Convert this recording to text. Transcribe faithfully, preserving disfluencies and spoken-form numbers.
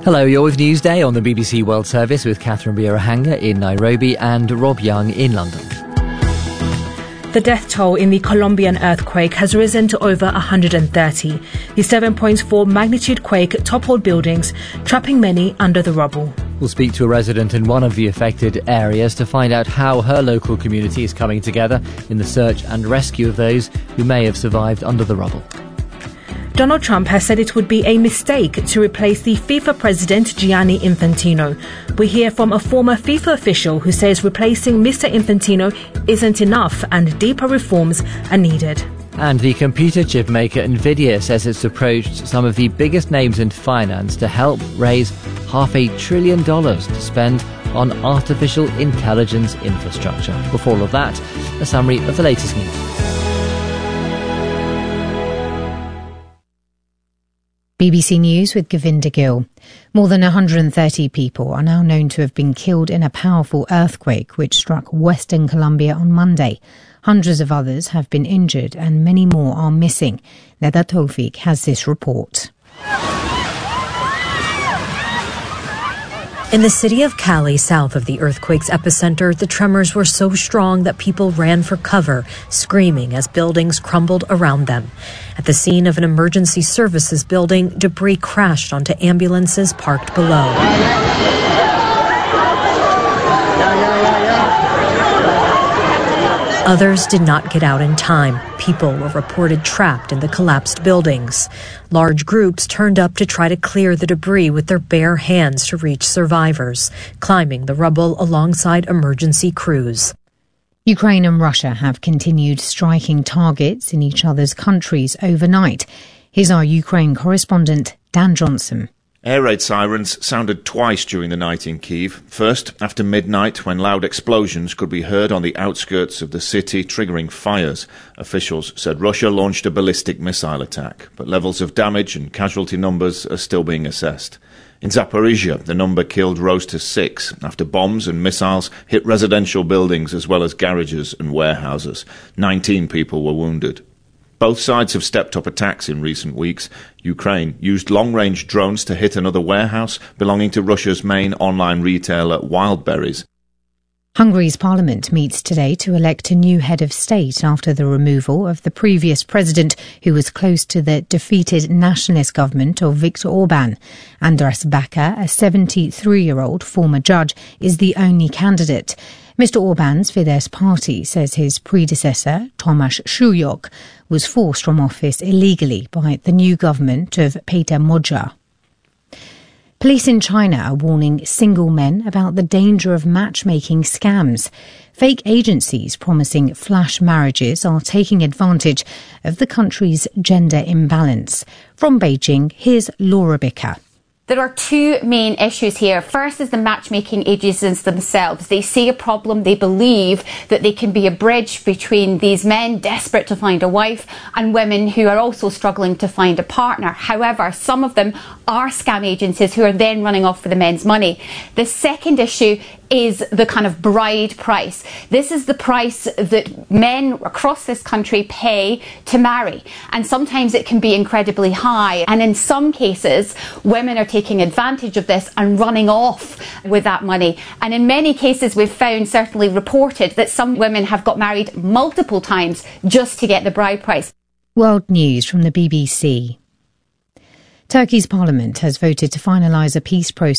Hello, you're with Newsday on the B B C World Service with Catherine Birahanga in Nairobi and Rob Young in London. The death toll in the Colombian earthquake has risen to over one hundred thirty. The seven point four magnitude quake toppled buildings, trapping many under the rubble. We'll speak to a resident in one of the affected areas to find out how her local community is coming together in the search and rescue of those who may have survived under the rubble. Donald Trump has said it would be a mistake to replace the FIFA president Gianni Infantino. We hear from a former FIFA official who says replacing Mister Infantino isn't enough and deeper reforms are needed. And the computer chip maker Nvidia says it's approached some of the biggest names in finance to help raise half a trillion dollars to spend on artificial intelligence infrastructure. Before all of that, a summary of the latest news. B B C News with Govinda Gill. More than one hundred thirty people are now known to have been killed in a powerful earthquake which struck western Colombia on Monday. Hundreds of others have been injured and many more are missing. Neda Tawfiq has this report. In the city of Cali, south of the earthquake's epicenter, the tremors were so strong that people ran for cover, screaming as buildings crumbled around them. At the scene of an emergency services building, debris crashed onto ambulances parked below. Others did not get out in time. People were reported trapped in the collapsed buildings. Large groups turned up to try to clear the debris with their bare hands to reach survivors, climbing the rubble alongside emergency crews. Ukraine and Russia have continued striking targets in each other's countries overnight. Here's our Ukraine correspondent, Dan Johnson. Air raid sirens sounded twice during the night in Kyiv. First, after midnight, when loud explosions could be heard on the outskirts of the city, triggering fires. Officials said Russia launched a ballistic missile attack, but levels of damage and casualty numbers are still being assessed. In Zaporizhia, the number killed rose to six after bombs and missiles hit residential buildings as well as garages and warehouses. Nineteen people were wounded. Both sides have stepped up attacks in recent weeks. Ukraine used long-range drones to hit another warehouse belonging to Russia's main online retailer, Wildberries. Hungary's parliament meets today to elect a new head of state after the removal of the previous president, who was close to the defeated nationalist government of Viktor Orban. András Baka, a seventy-three-year-old former judge, is the only candidate. Mister Orban's Fidesz party says his predecessor, Tomasz Sulyok, was forced from office illegally by the new government of Péter Magyar. Police in China are warning single men about the danger of matchmaking scams. Fake agencies promising flash marriages are taking advantage of the country's gender imbalance. From Beijing, here's Laura Bicker. There are two main issues here. First is the matchmaking agencies themselves. They see a problem, they believe that they can be a bridge between these men desperate to find a wife and women who are also struggling to find a partner. However, some of them are scam agencies who are then running off for the men's money. The second issue is the kind of bride price. This is the price that men across this country pay to marry. And sometimes it can be incredibly high. And in some cases, women are taking advantage of this and running off with that money. And in many cases, we've found, certainly reported, that some women have got married multiple times just to get the bride price. World News from the B B C. Turkey's parliament has voted to finalise a peace process